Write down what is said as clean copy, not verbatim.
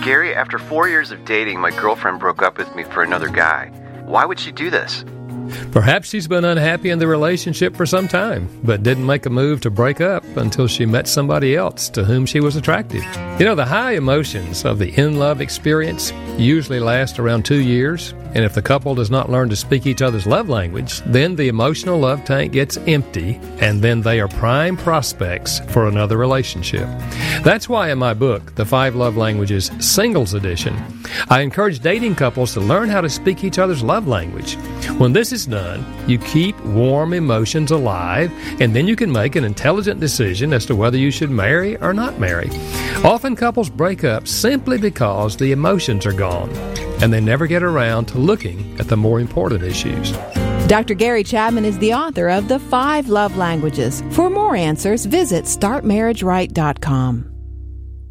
Gary, after 4 years of dating, my girlfriend broke up with me for another guy. Why would she do this? Perhaps she's been unhappy in the relationship for some time, but didn't make a move to break up until she met somebody else to whom she was attracted. You know, the high emotions of the in-love experience usually last around 2 years, and if the couple does not learn to speak each other's love language, then the emotional love tank gets empty, and then they are prime prospects for another relationship. That's why in my book, The 5 Love Languages Singles Edition, I encourage dating couples to learn how to speak each other's love language. When this is done, you keep warm emotions alive, and then you can make an intelligent decision as to whether you should marry or not marry. Often couples break up simply because the emotions are gone, and they never get around to looking at the more important issues. Dr. Gary Chapman is the author of The 5 Love Languages. For more answers, visit StartMarriageRight.com.